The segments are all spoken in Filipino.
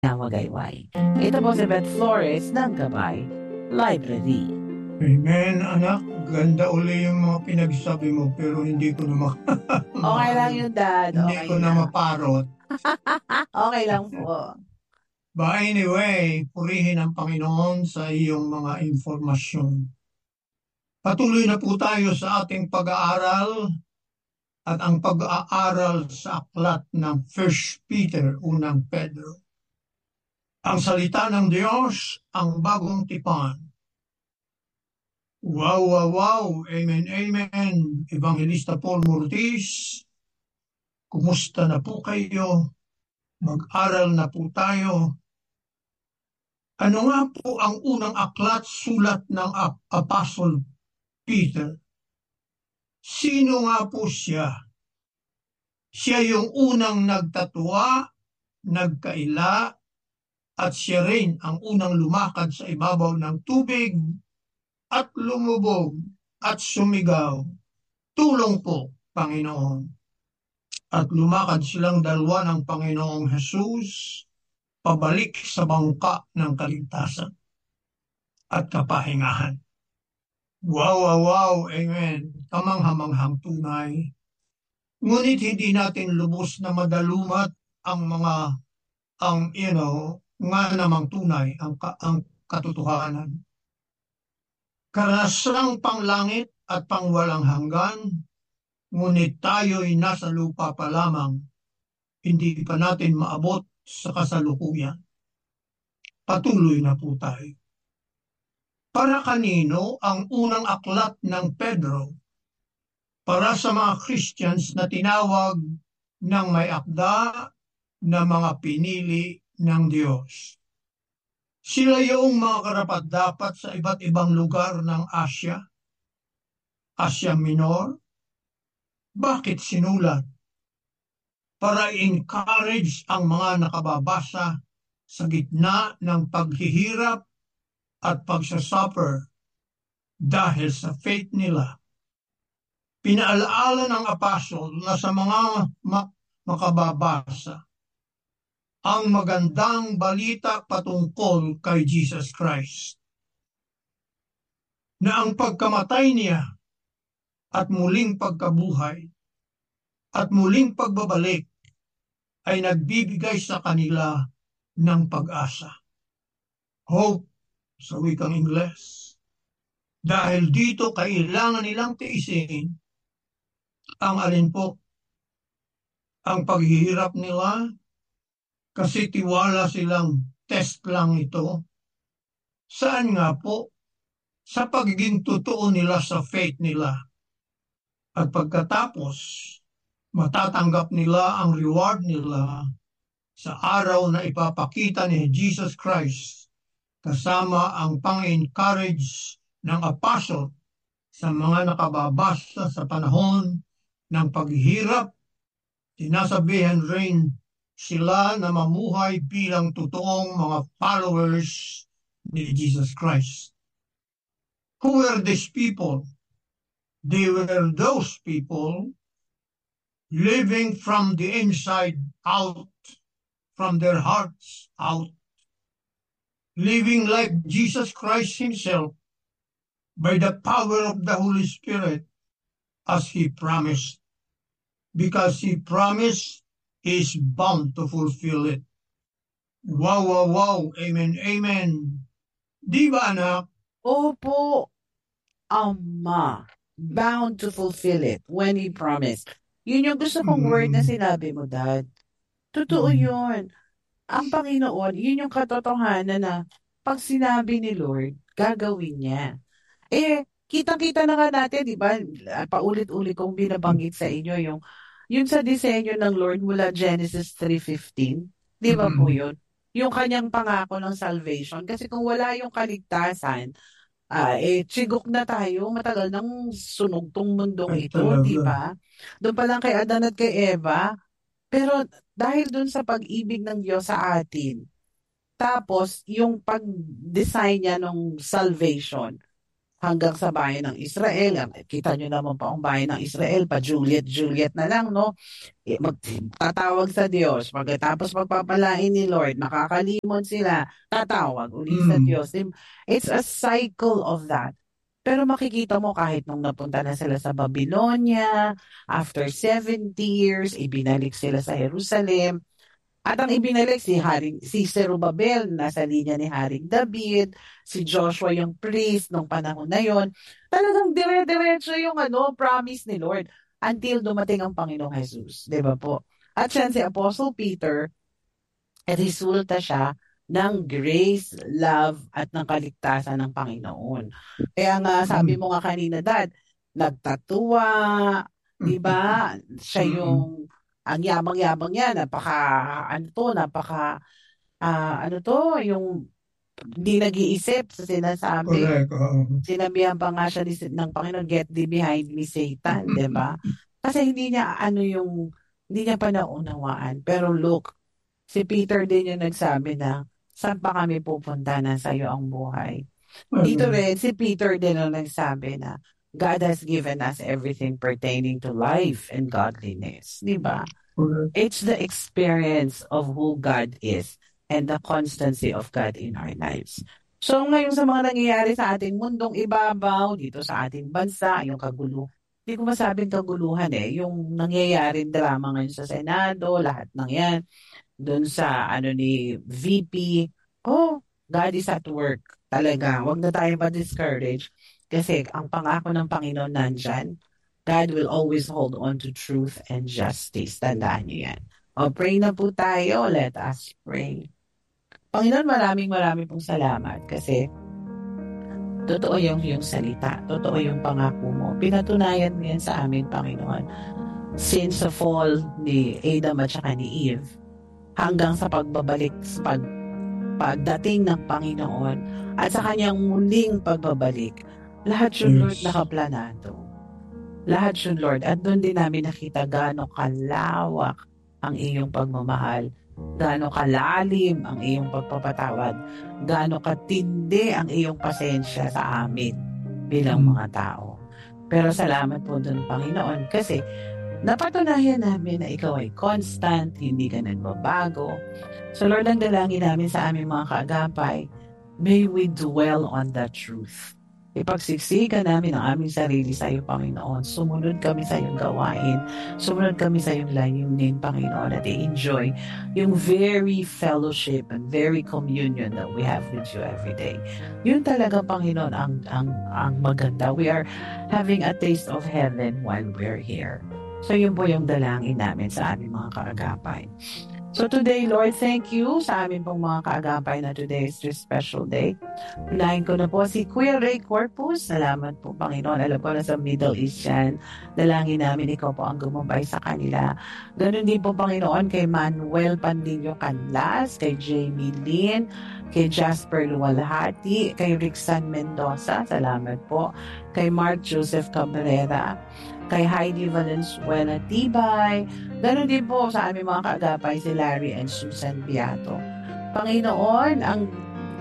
ng Magayway. Ito po si Beth Flores ng Gabay Library. Amen, anak. Ganda uli yung mga pinagsabi mo, pero hindi ko na Okay lang yun, Dad. hindi Okay ko na lang. maparot. Okay lang po. But anyway, purihin ang Panginoon sa iyong mga informasyon. Patuloy na po tayo sa ating pag-aaral at ang pag-aaral sa aklat ng First Peter, unang Pedro. Ang salita ng Diyos, ang bagong tipan. Wow, wow, wow. Amen, amen. Evangelista Paul Murtis, kumusta na po kayo? Mag-aral na po tayo. Ano nga po ang unang aklat sulat ng Apostle Peter? Sino nga po siya? Siya yung unang nagtatwa, nagkaila, at siya rin ang unang lumakad sa ibabaw ng tubig at lumubog at sumigaw. Tulong po, Panginoon. At lumakad silang dalawa ng Panginoong Hesus pabalik sa bangka ng kaligtasan at kapahingahan. Wow, wow, wow, amen. Kamanghamanghang tunay. Ngunit hindi natin lubos na madalumat ang mga, nga namang tunay, ang katotohanan. Karasang panglangit at pangwalang hanggan, ngunit tayo'y nasa lupa pa lamang, hindi pa natin maabot sa kasalukuyan. Patuloy na po tayo. Para kanino ang unang aklat ng Pedro? Para sa mga Christians na tinawag ng may akda na mga pinili ng Diyos. Sila yung mga karapat-dapat sa iba't ibang lugar ng Asia, Asia Minor. Bakit sinulat? Para encourage ang mga nakababasa sa gitna ng paghihirap at pagsasuffer dahil sa faith nila. Pinaalaala ng apostol na sa mga makababasa ang magandang balita patungkol kay Jesus Christ, na ang pagkamatay niya at muling pagkabuhay at muling pagbabalik ay nagbibigay sa kanila ng pag-asa. Hope sa wikang Ingles. Dahil dito kailangan nilang tiisin ang alin po, ang paghihirap nila, kasi tiwala silang test lang ito. Saan nga po? Sa pagiging totoo nila sa faith nila. At pagkatapos, matatanggap nila ang reward nila sa araw na ipapakita ni Jesus Christ kasama ang pang-encourage ng apostle sa mga nakababasa sa panahon ng paghihirap. Sinasabihan rin sila na mamuhay bilang totoong mga followers ni Jesus Christ. Who were these people? They were those people living from the inside out, from their hearts out, living like Jesus Christ himself by the power of the Holy Spirit as he promised. Because he promised, he is bound to fulfill it. Wow, wow, wow. Amen, amen. Di ba, anak? Opo, Ama. Bound to fulfill it when He promised. Yun yung gusto kong word na sinabi mo, Dad. Totoo yun. Ang Panginoon, yun yung katotohanan na pag sinabi ni Lord, gagawin niya. Kitang-kita na nga natin, di ba? Paulit-ulit kong binabanggit sa inyo yung sa disenyo ng Lord mula Genesis 3:15. Di ba po yun? Yung kanyang pangako ng salvation. Kasi kung wala yung kaligtasan, tsigok na tayo, matagal nang sunog tong mundong Ay, ito, di talaga. ba? Doon pa lang kay Adan at kay Eva. Pero dahil doon sa pag-ibig ng Diyos sa atin, tapos yung pag-design niya ng salvation, hanggang sa bayan ng Israel. Kita nyo naman pa ang bayan ng Israel, pa Juliet na lang, no? Tatawag sa Diyos. Pagkatapos magpapalain ni Lord, makakalimon sila, tatawag uli sa Mm. Diyos. It's a cycle of that. Pero makikita mo kahit nung napunta na sila sa Babylonia, after 70 years, ibinalik sila sa Jerusalem. At ang ibinalik si Zerubabel, nasa linya ni Haring David, si Joshua yung priest nung panahon na yon. Talagang dire-diretso yung promise ni Lord until dumating ang Panginoong Jesus. Di ba po? At siya si Apostle Peter, resulta siya ng grace, love, at ng kaligtasan ng Panginoon. Kaya nga, sabi Mm. mo nga kanina, Dad, nagtatuwa, di ba? Siya Mm. yung, ang yabang-yabang niya, yung hindi nag-iisip sa sinasabi. Correct. Sinabihan pa nga siya ng Panginoon, get thee behind me, Satan, di ba? Kasi hindi niya pa naunawaan. Pero look, si Peter din yung nagsabi na, saan pa kami pupunta na sa'yo ang buhay? Dito rin, si Peter din ang nagsabi na, God has given us everything pertaining to life and godliness. Di ba? Correct. It's the experience of who God is and the constancy of God in our lives. So ngayon sa mga nangyayari sa ating mundong ibabaw, dito sa ating bansa, yung hindi ko masabing kaguluhan yung nangyayaring drama ngayon sa Senado, lahat ng yan, doon sa ni VP, God is at work. Talaga, wag na tayo ma-discourage kasi ang pangako ng Panginoon nandyan. God will always hold on to truth and justice. Tandaan niyo yan. Pray na po tayo. Let us pray. Panginoon, maraming pong salamat kasi totoo yung salita. Totoo yung pangako mo. Pinatunayan mo yan sa amin, Panginoon. Since the fall ni Adam at saka ni Eve, hanggang sa pagbabalik, pagdating ng Panginoon at sa kanyang muling pagbabalik, lahat yun, Lord, nakaplanado. Lahat yun, Lord. At doon din namin nakita gaano kalawak ang iyong pagmamahal, gaano kalalim ang iyong pagpapatawad, gaano katindi ang iyong pasensya sa amin bilang mga tao. Pero salamat po doon, Panginoon, kasi napatunayan namin na ikaw ay constant, hindi ka nagbabago. So Lord, ang dalangin namin sa aming mga kaagapay, may we dwell on that truth. Ipagsiksikan namin ang aming sarili sa iyo, Panginoon. Sumunod kami sa iyong gawain. Sumunod kami sa iyong layunin, Panginoon, at i-enjoy yung very fellowship and very communion that we have with you every day. Yun talaga, Panginoon, ang maganda. We are having a taste of heaven while we're here. So yun po yung dalangin namin sa aming mga kaagapay. So today, Lord, thank you sa amin pong mga kaagapay na today is your special day. Unahin ko na po si Kuya Ray Corpus. Salamat po, Panginoon. Alam ko na sa Middle East yan. Dalangin namin ikaw po ang gumabay sa kanila. Ganon din po, Panginoon, kay Manuel Pandillo Canlas, kay Jamie Lynn, kay Jasper Luwalhati, kay Rixan Mendoza. Salamat po. Kay Mark Joseph Cabrera, kay Heidi Valenzuela Tibay. Ganon din po sa aming mga kaagapay si Larry and Susan Beato. Panginoon, ang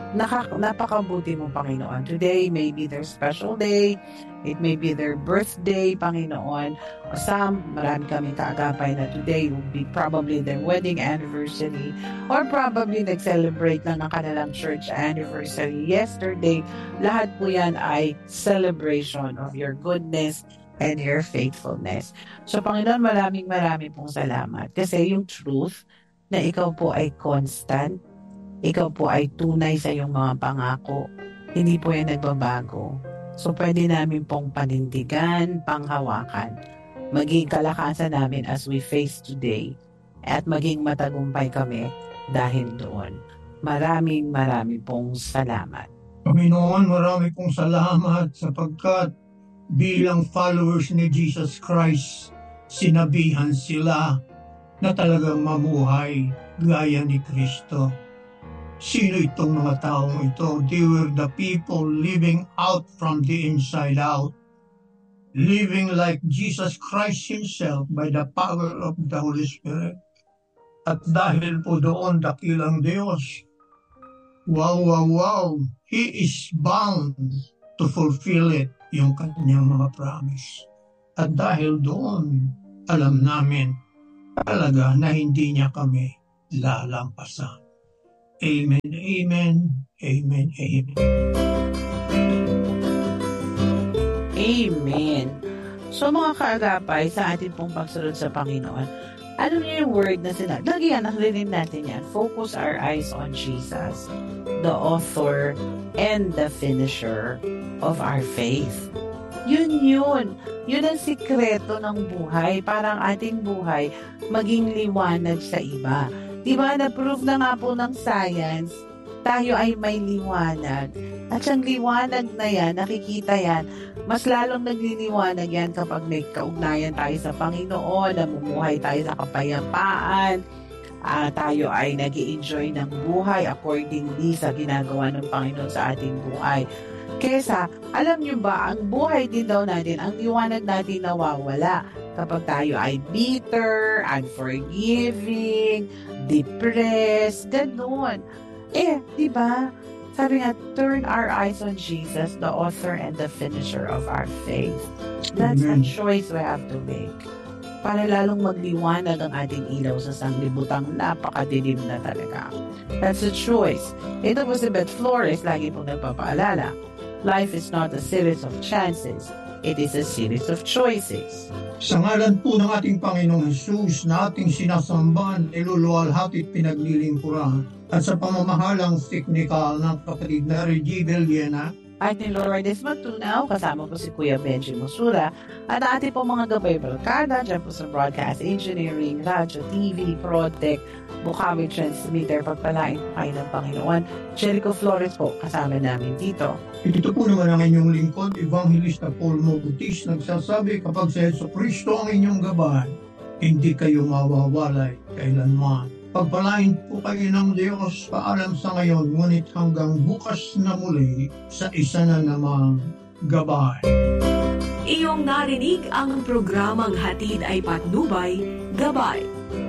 napakabuti mo, Panginoon. Today may be their special day. It may be their birthday, Panginoon. Marami kami kaagapay na today will be probably their wedding anniversary or probably nag-celebrate lang ng kanilang church anniversary yesterday. Lahat po yan ay celebration of your goodness and your faithfulness. So, Panginoon, maraming pong salamat. Kasi yung truth na ikaw po ay constant, ikaw po ay tunay sa iyong mga pangako, hindi po yan nagbabago. So, pwede namin pong panindigan, panghawakan, maging kalakasan namin as we face today, at maging matagumpay kami dahil doon. Maraming pong salamat. Panginoon, marami pong salamat sapagkat bilang followers ni Jesus Christ, sinabihan sila na talagang mamuhay gaya ni Kristo. Sino itong mga taong ito? They were the people living out from the inside out, living like Jesus Christ Himself by the power of the Holy Spirit. At dahil po doon dakilang Diyos, wow, He is bound to fulfill it, yung kanyang mga promise. At dahil doon, alam namin talaga na hindi niya kami lalampasan. Amen, amen, amen, amen. Amen. So mga kaagapay, sa ating pong pagsunod sa Panginoon, ano niyo yung word na sila? Lagi yan, nakalirin natin yan. Focus our eyes on Jesus, the author and the finisher of our faith. Yun. Yun ang sikreto ng buhay para ang ating buhay maging liwanag sa iba. Diba, na-prove na nga po ng science, tayo ay may liwanag. At yung liwanag na yan, nakikita yan, mas lalong nagliliwanag yan kapag may kaugnayan tayo sa Panginoon, namumuhay tayo sa kapayapaan, tayo ay nag-i-enjoy ng buhay accordingly sa ginagawa ng Panginoon sa ating buhay. Kesa, alam nyo ba, ang buhay din daw natin, ang liwanag natin nawawala kapag tayo ay bitter, unforgiving, depressed, ganun. Di ba? Sabi nga, turn our eyes on Jesus, the author and the finisher of our faith. That's a choice we have to make. Para lalong magliwanag ang ating ilaw sa sanglibutang napakadilim na talaga. That's a choice. Ito po si Beth Flores, lagi pong nagpapaalala. Life is not a series of chances. It is a series of choices. Sa ngalan po ng ating Panginoong Hesus na ating sinasambahan, niluluwalhati at pinaglilingkuran, at sa pamamahalang teknikal ng kapatid na Reggie Villena, at ni Lourdes Magtunaw, kasama po si Kuya Benji Musura, at ating po mga gabay barkada, dyan po sa Broadcast Engineering, Radio, TV, Protec, Bukawi Transmitter, pagpalain po kayo ng Panginoon. Jericho Flores po, kasama namin dito. Ito po naman ang inyong lingkod, Evangelista Paul Mogutis, nagsasabi kapag sa Jesucristo ang inyong gabay, hindi kayo mawawalay kailanman. Pagpalain po kayo ng Diyos, paalam sa ngayon, ngunit hanggang bukas na muli sa isa na namang gabay. Iyong narinig ang programang hatid ay patnubay, Gabay.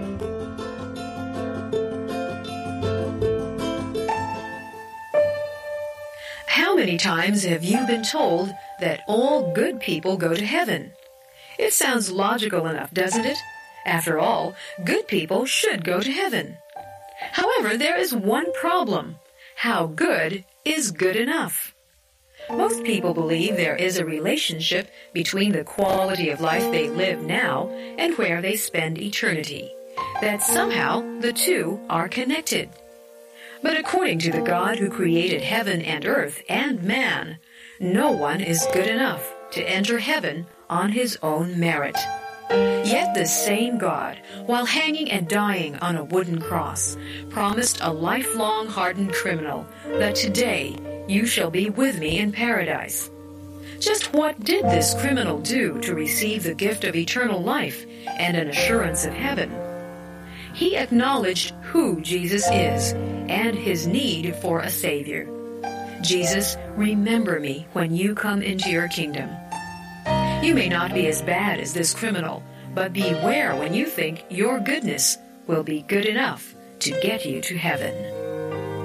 How many times have you been told that all good people go to heaven? It sounds logical enough, doesn't it? After all, good people should go to heaven. However, there is one problem. How good is good enough? Most people believe there is a relationship between the quality of life they live now and where they spend eternity. That somehow the two are connected. But according to the God who created heaven and earth and man, no one is good enough to enter heaven on his own merit. Yet the same God, while hanging and dying on a wooden cross, promised a lifelong hardened criminal that today you shall be with me in paradise. Just what did this criminal do to receive the gift of eternal life and an assurance of heaven? He acknowledged who Jesus is and his need for a Savior. Jesus, remember me when you come into your kingdom. You may not be as bad as this criminal, but beware when you think your goodness will be good enough to get you to heaven.